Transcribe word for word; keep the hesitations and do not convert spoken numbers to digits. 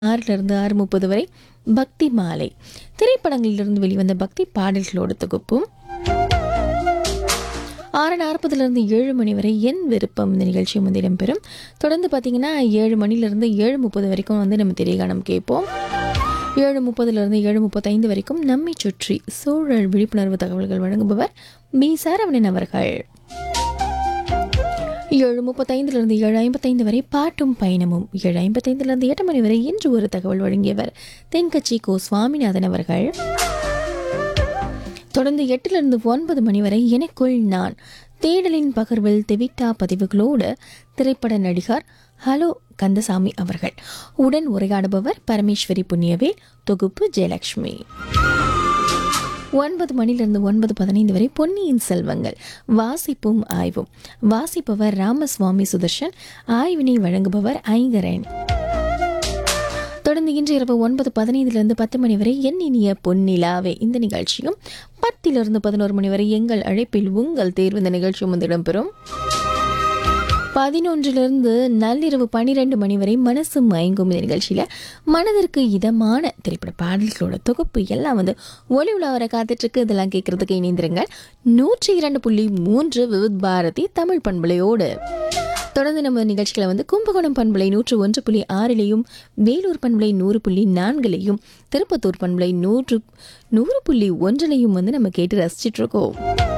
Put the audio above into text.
ஆறிலிருந்து ஆறு முப்பது வரை பக்தி மாலை, திரைப்படங்களிலிருந்து வெளிவந்த பக்தி பாடல்களோட தொகுப்பும். ஆறு நாற்பதுலேருந்து ஏழு மணி வரை என் விருப்பம் இந்த நிகழ்ச்சியும் வந்து இடம்பெறும். தொடர்ந்து பார்த்தீங்கன்னா ஏழு மணிலேருந்து ஏழு முப்பது வரைக்கும் வந்து நம்ம திரைகானம் கேட்போம். ஏழு முப்பதுலேருந்து ஏழு முப்பத்தைந்து வரைக்கும் நம்மை சுற்றி சூழல் விழிப்புணர்வு தகவல்கள் வழங்குபவர் பி சரவணன் அவர்கள். ஏழு முப்பத்தைந்துலேருந்து ஏழு ஐம்பத்தைந்து வரை பாட்டும் பயணமும், ஏழு ஐம்பத்தைந்துலேருந்து எட்டு மணி வரை இன்று ஒரு தகவல் வழங்கியவர் தென்கட்சி கோ சுவாமிநாதன் அவர்கள். தொடர்ந்து எட்டிலிருந்து ஒன்பது மணி வரை எனக்குள் நான், தேடலின் பகர்வில் தெவிட்டா பதிவுகளோடு திரைப்பட நடிகர் ஹலோ கந்தசாமி அவர்கள். உடன் உரையாடுபவர் பரமேஸ்வரி புண்ணியவேல். தொகுப்பு ஜெயலட்சுமி. ஒன்பது மணிலிருந்து ஒன்பது பதினைந்து வரை பொன்னியின் செல்வங்கள், வாசிப்பும் ஆய்வும். வாசிப்பவர் ராமசுவாமி சுதர்ஷன். ஆய்வினை வழங்குபவர் ஐங்கரன். தொடர்ந்து இன்று இரவு ஒன்பது பதினைந்திலிருந்து பத்து மணி வரை என் இனிய பொன்னிலாவே இந்த நிகழ்ச்சியும், பத்திலிருந்து பதினோரு மணி வரை எங்கள் அழைப்பில் உங்கள் தேர்வு இந்த நிகழ்ச்சியும் வந்து இடம்பெறும். பதினொன்றிலிருந்து நள்ளிரவு பன்னிரெண்டு மணி வரை மனசு மயங்கும் இந்த நிகழ்ச்சியில் மனதிற்கு இதமான திரைப்பட பாடல்களோட தொகுப்பு எல்லாம் வந்து ஒளி உலா வர காத்துட்ருக்கு. இதெல்லாம் கேட்கறதுக்கு இணைந்திருங்கள். நூற்றி இரண்டு புள்ளி மூன்று விவித் பாரதி தமிழ் பண்பலையோடு. தொடர்ந்து நம்ம நிகழ்ச்சிகளை வந்து கும்பகோணம் பண்பலை நூற்று ஒன்று புள்ளி ஆறிலையும், வேலூர் பண்பலை நூறு புள்ளி நான்கிலையும், திருப்பத்தூர் பண்பலை நூற்று நூறு புள்ளி ஒன்றிலையும் வந்து நம்ம கேட்டு ரசிச்சுட்டு இருக்கோம்.